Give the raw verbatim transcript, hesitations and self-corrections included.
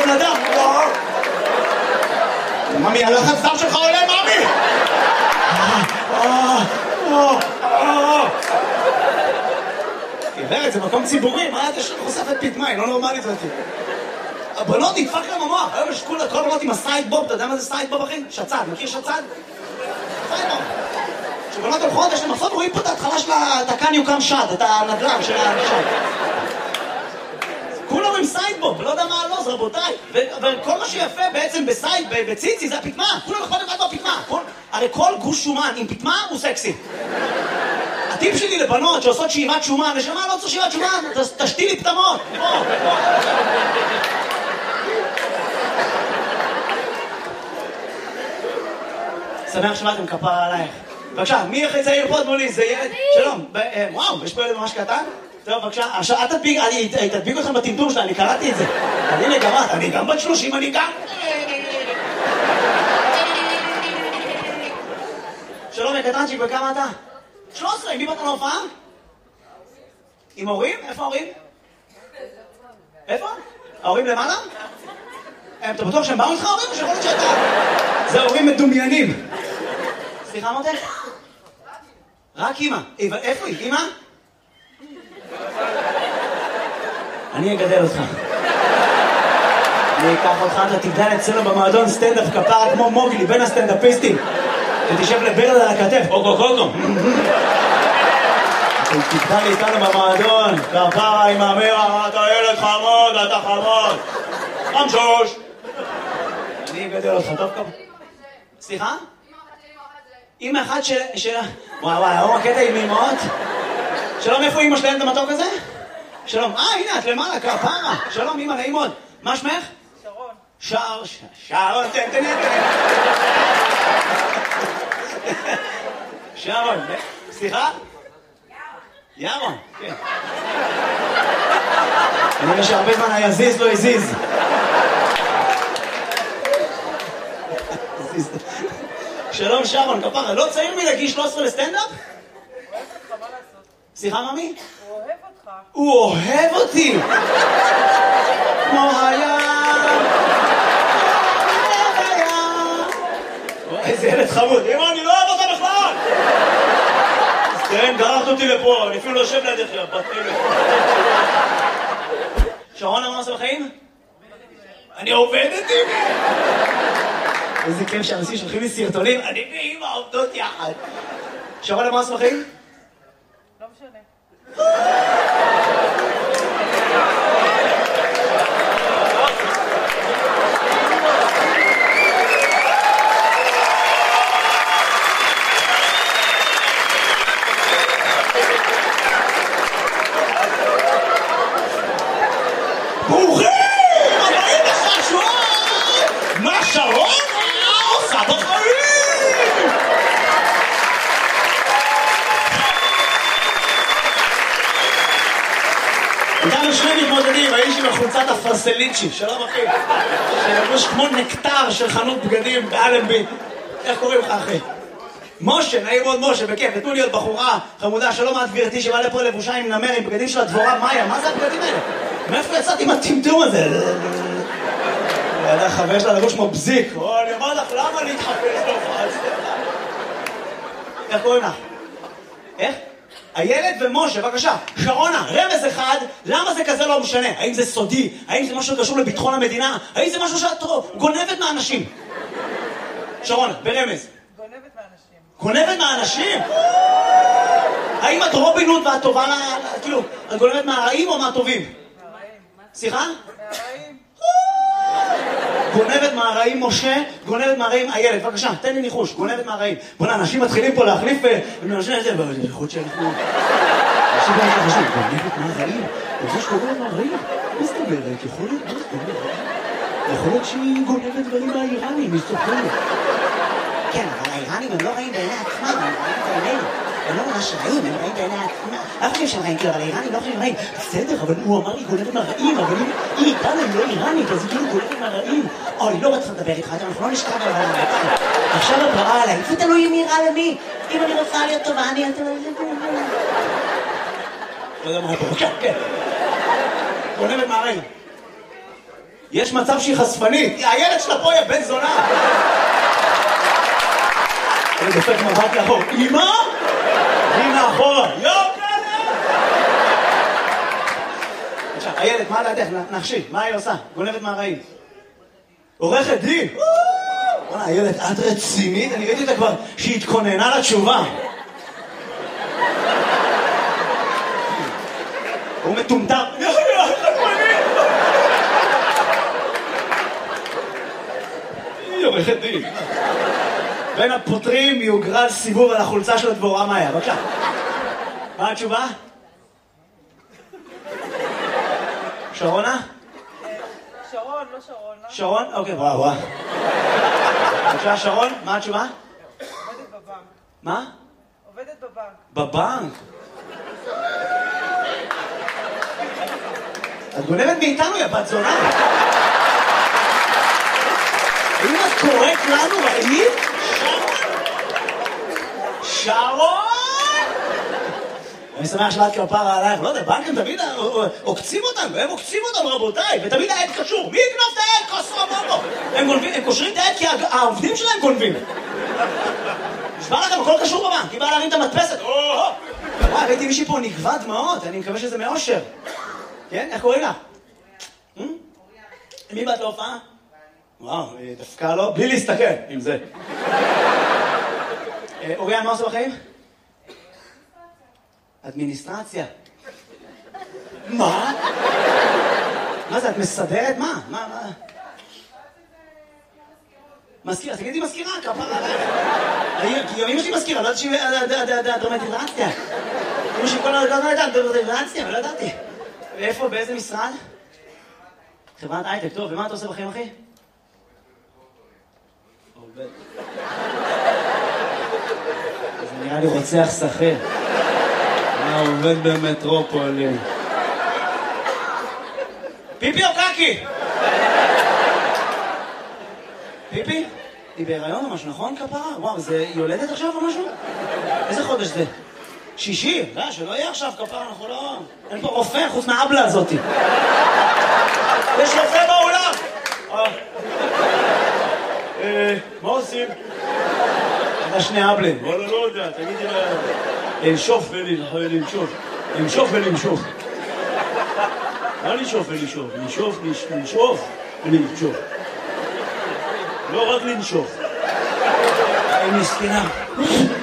בן אדם. ממי, הלחץ דם שלך עולה, ממי! גברת, זה מקום ציבורי, מה את יש לך חושפת פתמה, היא לא נורמלית אותי. הבנות נדפק להם המוח, היום יש כולה כל בנות עם הסיידבוב, אתה יודע מה זה סיידבוב אחי? שצד, מכיר שצד? סיידבוב. כשבנות הולכות יש להם מחסות, רואים פה את ההתחלה של התקן יוקם שד, את הנדל"ן של השד. כולם עם סיידבוב, לא יודע מה הלוז, רבותיי. וכל מה שיפה בעצם בסייד, בציצי, זה הפתמה. כולם יכול לבד בפתמה. הרי כל גוש שומן עם פתמה הוא סקסי. הטיפ שלי לבנות שעושות שאיבת שומן, נשמה, לא צריך שאיבת שומן, תשתי לי פתמות. שמח שבאתם, כפרה עלייך. בבקשה, מי הכי צעיר פה תנו לי? זה ילד? שלום. וואו, יש פה ילד ממש קטן? טוב, בבקשה. עכשיו, אל תדביק, אני תדביק אתכם בטמטום שלה, אני קראתי את זה. הנה גם את, אני גם בת שלושים, אני גם... שלום, קטנצ'יק, וכמה אתה? שלוש עשרה, עם מי באת להופעה? עם הורים? איפה ההורים? איפה? ההורים למעלה? אתה בטוח שהם באו איתך ההורים או שיכול להיות שאתה... זה הורים מדומיינים. סליחה מותק? רק אמא. איפה היא? אמא? אני אגדל אותך. אני אקח אותך, אתה תגדל אצלנו במועדון סטנדאפ כפרה כמו מוגלי בין הסטנדאפיסטים. ותשב לברד על הכתף, אוקו קוקו. תגדל איתנו במועדון, כפרה עם המרה, אתה ילד חמוד, אתה חמוד. חמשוש. אני אגדל אותך, טוב כפרה. סליחה? אמא אחת של... וואי וואי, היום הקטע עם אמאות. שלום, איפה אמא שלהם את המתוק הזה? שלום, אה, הנה, את למעלה, כפרה. שלום, אמא, נעים מאוד. מה שמך? שרון. שער, שרון, תן, תן, תן. שרון, סליחה? ירון. ירון, כן. אני רואה שהרבה זמן היזיז לא הזיז. שלום שרון, כפרה, לא צעיר מלהגיש שלוש עשרה לסטנדאפ? הוא אוהב אותך, מה לעשות? סליחה, ממי? הוא אוהב אותך. הוא אוהב אותי! כמו הים! איזה ילד חמוד! אמא, אני לא אוהב אותה בכלל! כן, גררת אותי לפה, אני אפילו לא יושב לידך, בת אלה. שרון, מה עושה בחיים? אני עובדת עם מי? איזה כיף שאנשים שולחים לי סרטונים, אני ואמא עובדות יחד. שרון, מה עושה בחיים? לא משנה. ברוכים! הבאים לחשוב! מה שרון עושה בחיים? איתנו שני מתמודדים, האיש עם החולצת הפרסליצ'י, שלום אחי, שלבוש כמו נקטר של חנות בגדים באלנבי. איך קוראים לך אחי? משה, נעים מאוד משה, בכיף, נתנו להיות בחורה חמודה, שלום את גברתי שבא לפה לבושה עם נמר, עם בגדים של הדבורה מאיה, מה זה הבגדים האלה? מאיפה יצאתי עם הטמטום הזה? ידע חבר שלה לבוש כמו בזיק, או אני אומר לך, למה להתחפש להופעה? איך קוראים לך? איך? הילד ומשה, בבקשה, שרונה, רמז אחד, למה זה כזה לא משנה? האם זה סודי? האם זה משהו שקשור לביטחון המדינה? האם זה משהו שאת גונבת מהאנשים? שרונה, ברמז. גונבת מהאנשים. גונבת מהאנשים? האם את רובין הוד ואת טובה לה... כאילו, את גונבת מהרעים או מהטובים? מהרעים. סליחה? מהרעים. גונבת מהרעים משה, גונבת מהרעים הילד, בבקשה, תן לי ניחוש, גונבת מהרעים. בוא'נה, אנשים מתחילים פה להחליף ונרשם את זה, יכול להיות שאנחנו... אנשים לא מתחשבים, גונבת מהרעים? זה שגונבת מהרעים? מה זאת אומרת? יכול להיות, מה זאת אומרת? יכול להיות שהיא גונבת דברים מהאיראנים, היא סופרת. כן, אבל האיראנים הם לא רעים בעיני עצמם, הם רעים בעינינו. הם לא ממש רעים, הם רעים בעיני עצמם. לא חושבים שהם רעים, כאילו, אבל האיראנים לא חושבים רעים. בסדר, אבל הוא אמר לי גונבת מהרעים, אבל היא איתנו, היא לא איראנית, אז היא כאילו גונבת מהרעים. אוי, לא רוצה לדבר איתך, אנחנו לא נשכב על הרעיון. עכשיו את רעה עליי, זה תלוי מי רע למי. אם אני רוצה להיות טובה, אני... לא יודע מה פה, כן, כן. גונבת מהרעים. יש מצב שהיא חשפנית. הילד שלה פה, יא בן זונה. אני דופק מבט לאחור. אמא? היא מאחורה. יו, כלה! עכשיו, הילד, מה לידך? נחשי, מה היא עושה? גונבת מהרעים. עורכת דין. וואלה, הילד, את רצינית? אני ראיתי אותה כבר שהיא התכוננה לתשובה. הוא מטומטם. היא עורכת דין. בין הפותרים יוגרל סיבוב על החולצה של הדבורה מאיה. בבקשה. מה התשובה? שרונה? שרון, לא שרונה. שרון? אוקיי, וואו, וואו. בבקשה, שרון, מה התשובה? עובדת בבנק. מה? עובדת בבנק. בבנק? את גונבת מאיתנו, יא בת זונה. האם את קוראת לנו רעים? שרון? אני שמח שלאת כפרה עלייך, לא יודע, בנקים תמיד עוקצים אותנו, הם עוקצים אותנו רבותיי, ותמיד העד קשור. מי יקנוב את העד? כוסו אמרו. הם גונבים, הם קושרים את העד כי העובדים שלהם גונבים. נשמע לכם, הכל קשור בבנק, היא באה להרים את המדפסת. וואי, ראיתי מישהי פה נגבה דמעות, אני מקווה שזה מאושר. כן? איך קוראים לה? מי באת להופעה? וואו, דווקא לא, בלי להסתכל עם זה. אוריאן, מה עושה בחיים? אדמיניסטרציה. מה? מה זה, את מסדרת? מה? מה, מה? מזכירה, תגידי מזכירה, כפרה עלייך. כי אמא שלי מזכירה, לא יודעת שהיא אדמיניסטרציה. אמא שלי כל הזמן הייתה אדמיניסטרציה, ולא ידעתי. ואיפה, באיזה משרד? חברת הייטק, טוב, ומה אתה עושה בחיים, אחי? עובד. זה נראה לי רוצח שכיר. מה עובד במטרופולין? פיפי או קקי? פיפי? היא בהיריון או משהו, נכון כפרה? וואו, זה יולדת עכשיו או משהו? איזה חודש זה? שישי? לא, שלא יהיה עכשיו כפרה, אנחנו לא... אין פה רופא חוץ מהאבלה הזאתי. יש רופא באולם! מה עושים? אתה שני אבלים. וואלה, לא יודע, תגידי לה... לנשוף ולנשוף. לנשוף ולנשוף. לא לנשוף ולנשוף. לנשוף, לנשוף ולנשוף. לא רק לנשוף. היא מסכנה.